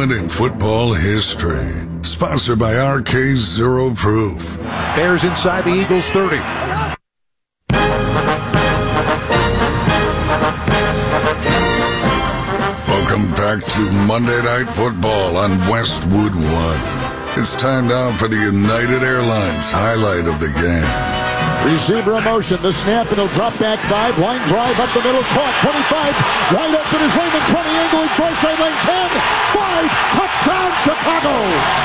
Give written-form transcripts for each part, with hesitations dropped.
moment in football history. Sponsored by RK Zero Proof. Bears inside the Eagles 30. Welcome back to Monday Night Football on Westwood One. It's time now for the United Airlines highlight of the game. Receiver in motion, the snap, and he'll drop back 5, line drive up the middle, caught, 25, wide open is Raymond, 20, angling, far sideline, 10, 5, touchdown, Chicago!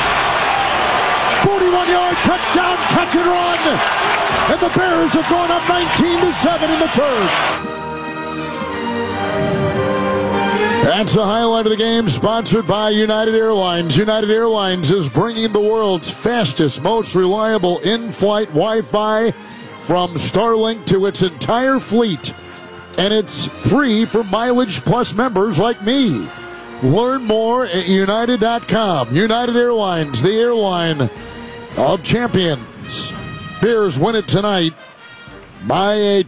41-yard touchdown, catch and run! And the Bears have gone up 19-7 in the first. That's the highlight of the game, sponsored by United Airlines. United Airlines is bringing the world's fastest, most reliable in-flight Wi-Fi from Starlink to its entire fleet. And it's free for Mileage Plus members like me. Learn more at United.com. United Airlines, the airline of champions. Bears win it tonight by a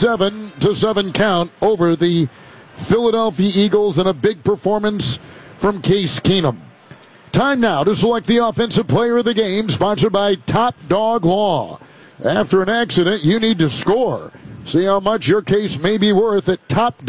27-7 count over the Philadelphia Eagles, and a big performance from Case Keenum. Time now to select the offensive player of the game, sponsored by Top Dog Law. After an accident, you need to score. See how much your case may be worth at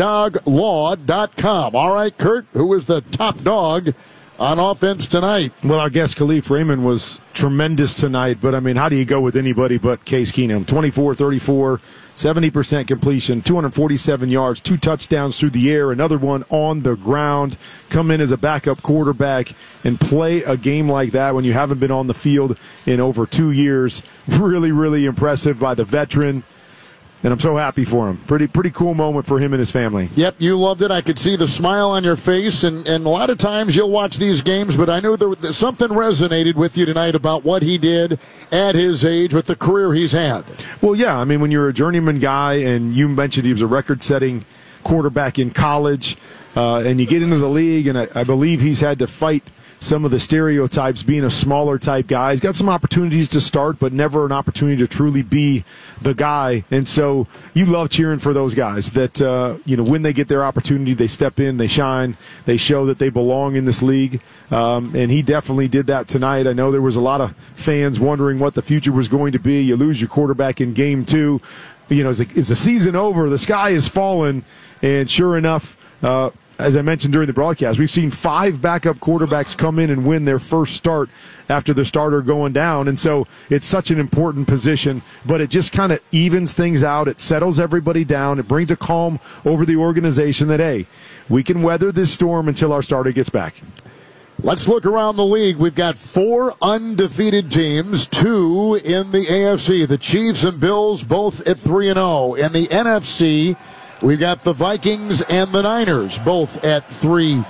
TopDogLaw.com. All right, Kurt, who is the top dog on offense tonight? Well, our guest Khalif Raymond was tremendous tonight, but I mean, how do you go with anybody but Case Keenum? 24-34, 70% completion, 247 yards, 2 touchdowns through the air, another one on the ground. Come in as a backup quarterback and play a game like that when you haven't been on the field in over 2 years. Really, really impressive by the veteran. And I'm so happy for him. Pretty cool moment for him and his family. Yep, you loved it. I could see the smile on your face. And a lot of times you'll watch these games, but I knew that something resonated with you tonight about what he did at his age with the career he's had. Well, yeah. I mean, when you're a journeyman guy, and you mentioned he was a record-setting quarterback in college, and you get into the league, and I believe he's had to fight some of the stereotypes, being a smaller type guy. He's got some opportunities to start, but never an opportunity to truly be the guy. And so you love cheering for those guys that, when they get their opportunity, they step in, they shine, they show that they belong in this league. And he definitely did that tonight. I know there was a lot of fans wondering what the future was going to be. You lose your quarterback in game 2. Is the season over? The sky is falling. And sure enough, as I mentioned during the broadcast, we've seen 5 backup quarterbacks come in and win their first start after the starter going down. And so it's such an important position, but it just kind of evens things out. It settles everybody down. It brings a calm over the organization that, hey, we can weather this storm until our starter gets back. Let's look around the league. We've got 4 undefeated teams, 2 in the AFC. The Chiefs and Bills both at 3-0. In the NFC, we've got the Vikings and the Niners, both at 3-0.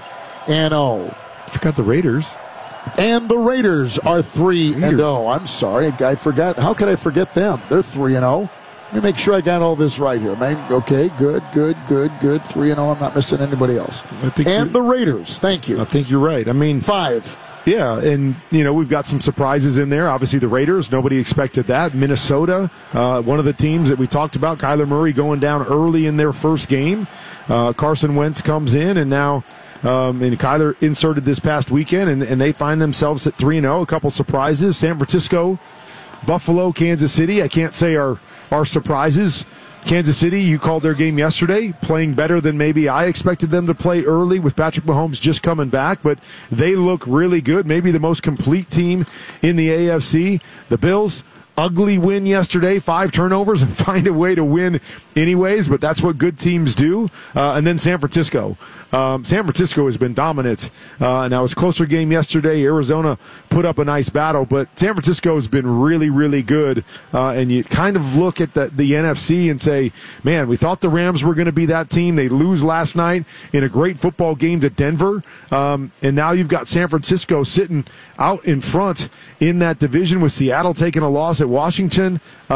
I forgot the Raiders. And the Raiders are 3-0. I'm sorry, I forgot. How could I forget them? They're 3-0. Let me make sure I got all this right here, man. Okay, good. 3-0. I'm not missing anybody else. And the Raiders, thank you. I think you're right. I mean, 5. Yeah, and, we've got some surprises in there. Obviously, the Raiders, nobody expected that. Minnesota, one of the teams that we talked about, Kyler Murray going down early in their first game. Carson Wentz comes in, and now and Kyler inserted this past weekend, and they find themselves at 3-0. A couple surprises. San Francisco, Buffalo, Kansas City, I can't say are surprises. Kansas City, you called their game yesterday, playing better than maybe I expected them to play early with Patrick Mahomes just coming back, but they look really good, maybe the most complete team in the AFC. The Bills, ugly win yesterday, 5 turnovers, and find a way to win anyways, but that's what good teams do. And then San Francisco. San Francisco has been dominant. Now, it was a closer game yesterday. Arizona put up a nice battle, but San Francisco has been really, really good. And you kind of look at the NFC and say, man, we thought the Rams were going to be that team. They lose last night in a great football game to Denver. And now you've got San Francisco sitting out in front in that division with Seattle taking a loss at Washington.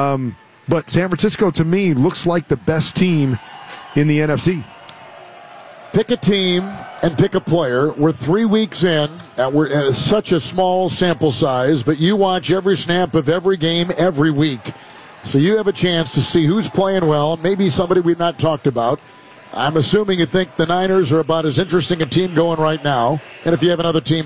But San Francisco, to me, looks like the best team in the NFC. Pick a team and pick a player. We're 3 weeks in. We're at such a small sample size, but you watch every snap of every game every week. So you have a chance to see who's playing well, maybe somebody we've not talked about. I'm assuming you think the Niners are about as interesting a team going right now. And if you have another team